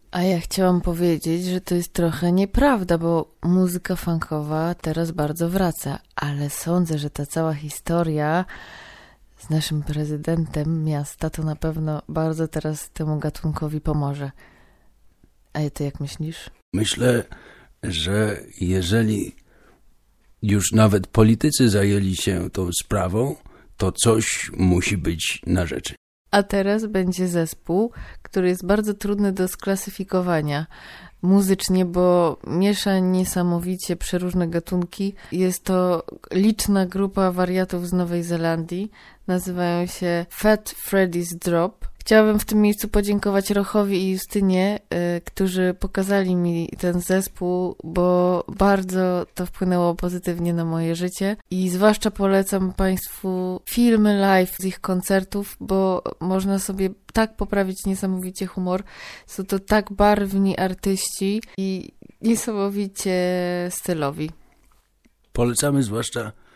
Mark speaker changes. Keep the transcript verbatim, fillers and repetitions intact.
Speaker 1: A ja chciałam powiedzieć, że to jest trochę nieprawda, bo muzyka funkowa teraz bardzo wraca, ale sądzę, że ta cała historia z naszym prezydentem miasta to na pewno bardzo teraz temu gatunkowi pomoże. A ty jak myślisz?
Speaker 2: Myślę, że jeżeli już nawet politycy zajęli się tą sprawą, to coś musi być na rzeczy.
Speaker 1: A teraz będzie zespół, który jest bardzo trudny do sklasyfikowania muzycznie, bo miesza niesamowicie przeróżne gatunki. Jest to liczna grupa wariatów z Nowej Zelandii. Nazywają się Fat Freddy's Drop. Chciałabym w tym miejscu podziękować Rochowi i Justynie, y, którzy pokazali mi ten zespół, bo bardzo to wpłynęło pozytywnie na moje życie i zwłaszcza polecam Państwu filmy live z ich koncertów, bo można sobie tak poprawić niesamowicie humor. Są to tak barwni artyści i niesamowicie stylowi.
Speaker 2: Polecamy zwłaszcza